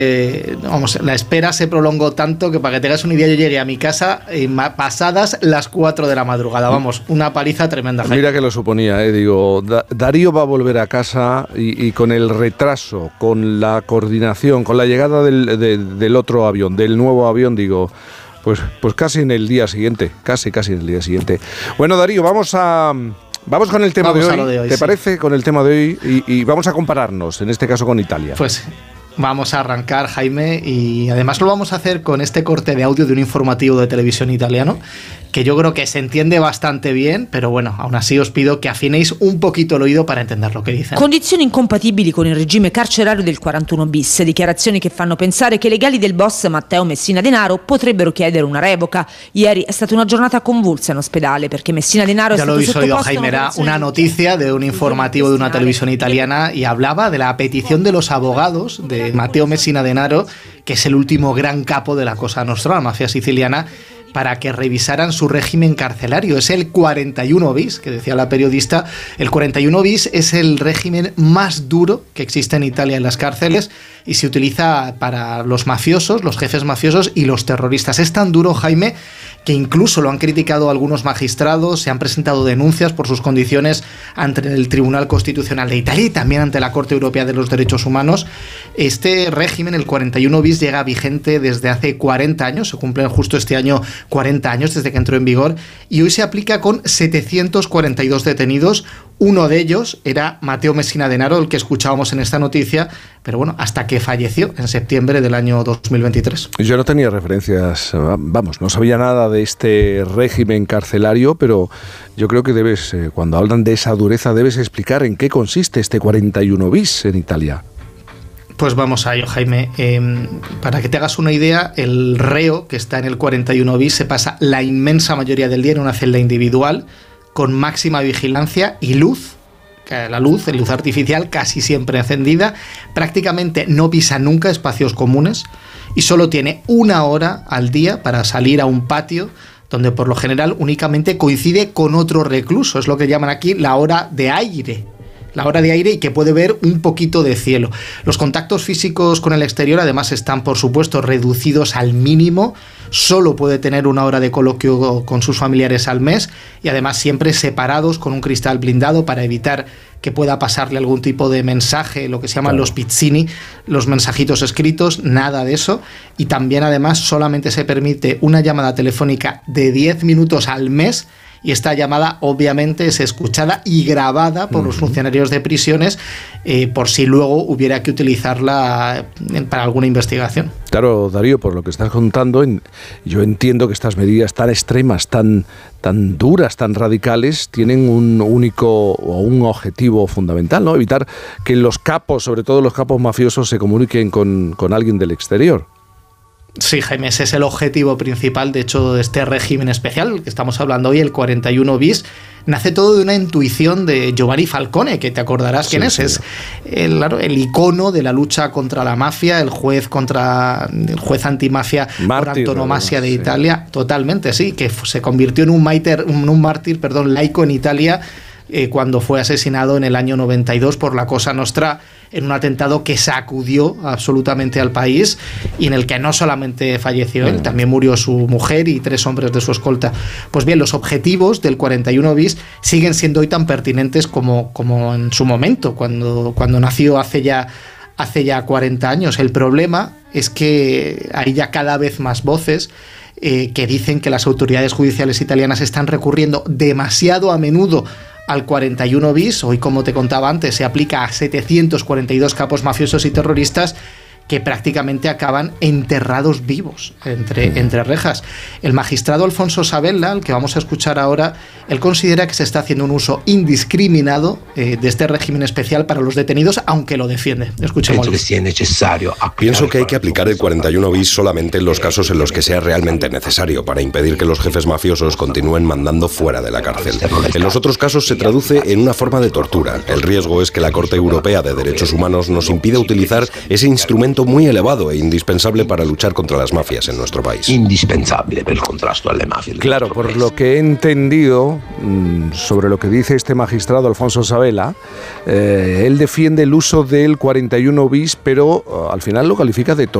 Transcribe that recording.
la espera se prolongó tanto que, para que tengas una idea, yo llegué a mi casa pasadas las 4 de la madrugada. Vamos, una paliza tremenda. Mira que lo suponía, digo, Darío va a volver a casa y con el retraso, con la coordinación, con la llegada del otro avión, del nuevo avión, digo, pues casi en el día siguiente, casi en el día siguiente. Bueno, Darío, vamos con el tema de hoy, ¿te parece? Con el tema de hoy y vamos a compararnos, en este caso con Italia. Pues vamos a arrancar, Jaime, y además lo vamos a hacer con este corte de audio de un informativo de televisión italiano, que yo creo que se entiende bastante bien, pero bueno, aún así os pido que afinéis un poquito el oído para entender lo que dicen. Condizioni incompatibili con il regime carcerario del 41 bis, dichiarazioni che fanno pensare che i legali del boss Matteo Messina Denaro potrebbero chiedere una revoca. Ieri è stata una giornata convulsa in ospedale perché Messina Denaro ya è stato sottoposto oído, Jaime, era una noticia de un informativo de una televisión italiana y hablaba de la petición de los abogados de Matteo Messina Denaro, que es el último gran capo de la Cosa Nostra, la mafia siciliana, para que revisaran su régimen carcelario. Es el 41 bis, que decía la periodista. El 41 bis es el régimen más duro que existe en Italia en las cárceles y se utiliza para los mafiosos, los jefes mafiosos y los terroristas. Es tan duro, Jaime, que incluso lo han criticado algunos magistrados, se han presentado denuncias por sus condiciones ante el Tribunal Constitucional de Italia y también ante la Corte Europea de los Derechos Humanos. Este régimen, el 41 bis, llega vigente desde hace 40 años, se cumplen justo este año 40 años desde que entró en vigor, y hoy se aplica con 742 detenidos. Uno de ellos era Matteo Messina Denaro, el que escuchábamos en esta noticia, pero bueno, hasta que falleció en septiembre del año 2023. Yo no tenía referencias, no sabía nada de este régimen carcelario, pero yo creo que debes, cuando hablan de esa dureza, debes explicar en qué consiste este 41 bis en Italia. Pues vamos a ello, Jaime. Para que te hagas una idea, el reo que está en el 41 bis se pasa la inmensa mayoría del día en una celda individual, con máxima vigilancia y luz, luz artificial casi siempre encendida, prácticamente no pisa nunca espacios comunes y solo tiene 1 hora al día para salir a un patio donde por lo general únicamente coincide con otro recluso. Es lo que llaman aquí la hora de aire. La hora de aire y que puede ver un poquito de cielo. Los contactos físicos con el exterior además están, por supuesto, reducidos al mínimo. Solo puede tener 1 hora de coloquio con sus familiares al mes y además siempre separados con un cristal blindado para evitar que pueda pasarle algún tipo de mensaje, lo que se llaman los pizzini, los mensajitos escritos, nada de eso. Y también además solamente se permite una llamada telefónica de 10 minutos al mes. Y esta llamada obviamente es escuchada y grabada por los funcionarios de prisiones por si luego hubiera que utilizarla para alguna investigación. Claro, Darío, por lo que estás contando, yo entiendo que estas medidas tan extremas, tan duras, tan radicales, tienen un único o un objetivo fundamental, ¿no? Evitar que los capos, sobre todo los capos mafiosos, se comuniquen con alguien del exterior. Sí, Jaime, ese es el objetivo principal, de hecho, de este régimen especial, el que estamos hablando hoy, el 41 bis, nace todo de una intuición de Giovanni Falcone, que te acordarás quién es. Sí. Es el icono de la lucha contra la mafia, el juez antimafia por antonomasia de Italia, totalmente, sí, que se convirtió en un mártir, laico en Italia, cuando fue asesinado en el año 92 por la Cosa Nostra en un atentado que sacudió absolutamente al país y en el que no solamente falleció él, también murió su mujer y 3 hombres de su escolta. Pues bien, los objetivos del 41 bis siguen siendo hoy tan pertinentes como en su momento, cuando nació hace ya 40 años. El problema es que hay ya cada vez más voces que dicen que las autoridades judiciales italianas están recurriendo demasiado a menudo al 41 bis. Hoy, como te contaba antes, se aplica a 742 capos mafiosos y terroristas que prácticamente acaban enterrados vivos entre rejas. El magistrado Alfonso Sabella, al que vamos a escuchar ahora, él considera que se está haciendo un uso indiscriminado de este régimen especial para los detenidos, aunque lo defiende. Escuchémoslo. Pienso que hay que aplicar el 41 bis solamente en los casos en los que sea realmente necesario para impedir que los jefes mafiosos continúen mandando fuera de la cárcel. En los otros casos se traduce en una forma de tortura. El riesgo es que la Corte Europea de Derechos Humanos nos impida utilizar ese instrumento monto muy elevado e indispensable para luchar contra las mafias en nuestro país. Indispensable per il contrasto alle mafie. Claro, por lo que he entendido sobre lo que dice este magistrado Alfonso Sabela, él defiende el uso del 41 bis, pero al final lo califica de